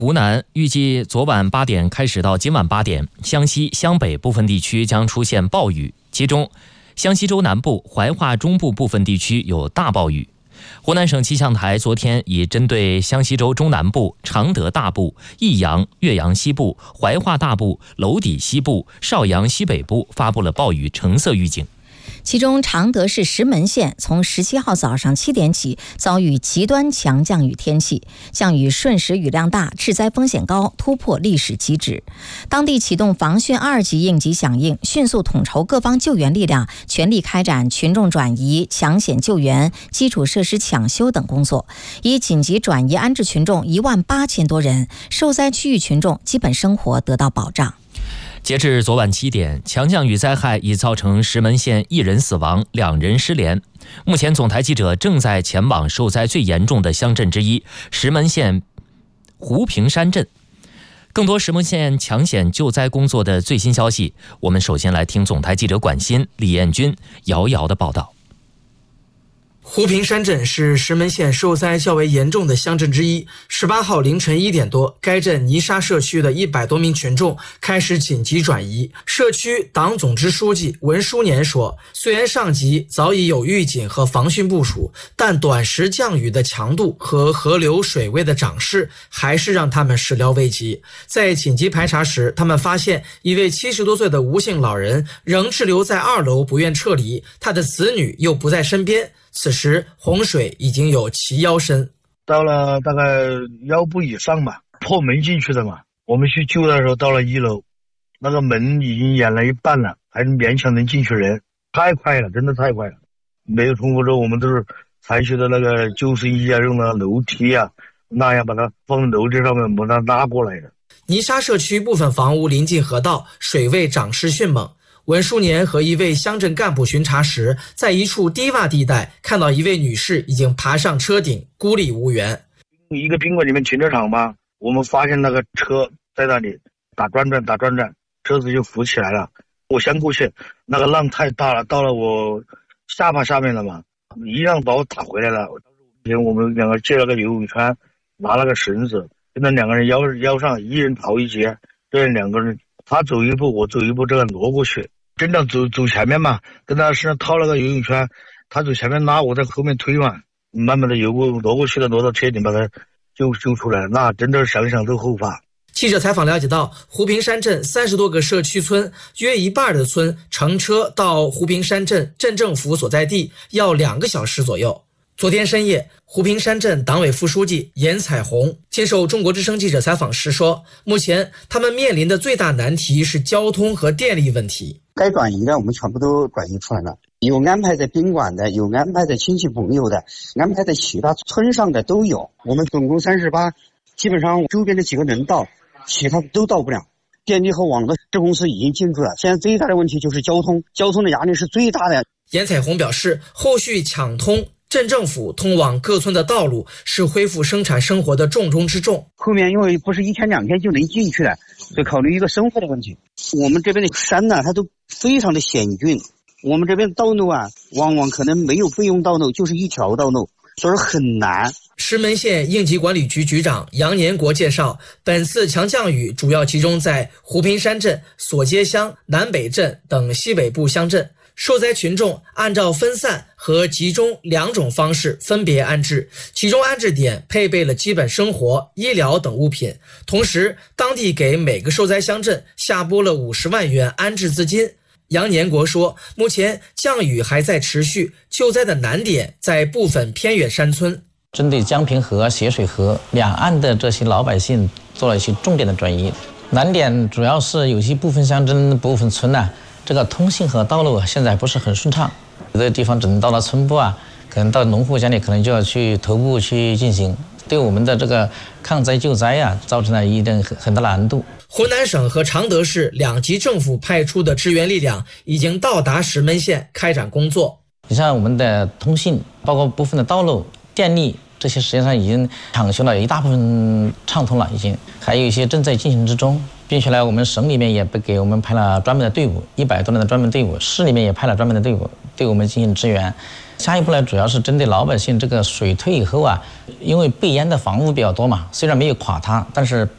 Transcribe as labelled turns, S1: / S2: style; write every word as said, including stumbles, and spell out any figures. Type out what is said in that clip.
S1: 湖南预计昨晚八点开始到今晚八点，湘西、湘北部分地区将出现暴雨，其中湘西州南部、怀化中部部分地区有大暴雨。湖南省气象台昨天已针对湘西州中南部、常德大部、益阳、岳阳西部、怀化大部、娄底西部、邵阳西北部发布了暴雨橙色预警。
S2: 其中常德市石门县从十七号早上七点起遭遇极端强降雨天气，降雨瞬时雨量大，致灾风险高，突破历史极值。当地启动防汛二级应急响应，迅速统筹各方救援力量，全力开展群众转移、抢险救援、基础设施抢修等工作，以紧急转移安置群众一万八千多人，受灾区域群众基本生活得到保障。
S1: 截至昨晚七点，强降雨灾害已造成石门县一人死亡，两人失联。目前，总台记者正在前往受灾最严重的乡镇之一——石门县湖平山镇。更多石门县抢险救灾工作的最新消息，我们首先来听总台记者管欣、李彦军遥遥的报道。
S3: 湖平山镇是石门县受灾较为严重的乡镇之一。十八号凌晨一点多，该镇泥沙社区的一百多名群众开始紧急转移。社区党总支书记文书年说，虽然上级早已有预警和防汛部署，但短时降雨的强度和河流水位的涨势还是让他们始料未及。在紧急排查时，他们发现一位七十多岁的吴姓老人仍滞留在二楼不愿撤离，他的子女又不在身边。此时洪水已经有齐腰深，
S4: 到了大概腰部以上吧，破门进去的嘛。我们去救的时候到了一楼，那个门已经掩了一半了，还勉强能进去人，太快了，真的太快了。没有通过之后，我们都是采取的那个救生衣啊，用的楼梯啊，那样把它放楼梯上面把它拉过来的。
S3: 泥沙社区部分房屋临近河道，水位涨势迅猛。文书年和一位乡镇干部巡查时，在一处低洼地带看到一位女士已经爬上车顶，孤立无援。
S4: 一个宾馆里面停车场吧，我们发现那个车在那里打转转打转转，车子就浮起来了。我先过去，那个浪太大了，到了我下巴下面了嘛，一样把我打回来了。我们两个借了个游泳圈，拿了个绳子，跟那两个人腰腰上一人逃一截，这两个人他走一步我走一步，这个挪过去，真的走走前面嘛，跟他身上套了个游泳圈，他走前面拉，我在后面推嘛，慢慢的游过挪过去的，挪到车顶把他救救出来，那真的想想都后怕。
S3: 记者采访了解到，湖平山镇三十多个社区村，约一半的村乘车到湖平山镇镇政府所在地要两个小时左右。昨天深夜，湖平山镇党委副书记严彩虹接受中国之声记者采访时说，目前他们面临的最大难题是交通和电力问题。
S5: 该转移的我们全部都转移出来了，有安排在宾馆的，有安排在亲戚朋友的，安排在其他村上的都有。我们总共三十八，基本上周边的几个能到，其他都到不了。电力和网络这公司已经进驻了，现在最大的问题就是交通，交通的压力是最大的。
S3: 严彩虹表示，后续抢通镇政府通往各村的道路是恢复生产生活的重中之重。
S5: 后面因为不是一天两天就能进去了，所以考虑一个生活的问题。我们这边的山呢，它都非常的险峻，我们这边道路啊，往往可能没有备用道路，就是一条道路，所以很难。
S3: 石门县应急管理局局长杨年国介绍，本次强降雨主要集中在湖平山镇、索街乡、南北镇等西北部乡镇。受灾群众按照分散和集中两种方式分别安置，其中安置点配备了基本生活、医疗等物品，同时当地给每个受灾乡镇下拨了五十万元安置资金。杨年国说，目前降雨还在持续，救灾的难点在部分偏远山村。
S6: 针对江平河、斜水河两岸的这些老百姓做了一些重点的转移，难点主要是有些部分乡镇、部分村呢、啊，这个通信和道路现在不是很顺畅，有的地方只能到了村部啊，可能到农户家里可能就要去头部去进行，对我们的这个抗灾救灾啊，造成了一定很很大难度。
S3: 湖南省和常德市两级政府派出的支援力量已经到达石门县开展工作。
S6: 你像我们的通信，包括部分的道路、电力，这些实际上已经抢修了一大部分畅通了，已经还有一些正在进行之中。并且呢，我们省里面也给我们派了专门的队伍，一百多人的专门队伍，市里面也派了专门的队伍对我们进行支援。下一步呢，主要是针对老百姓这个水退以后啊，因为被淹的房屋比较多嘛，虽然没有垮塌，但是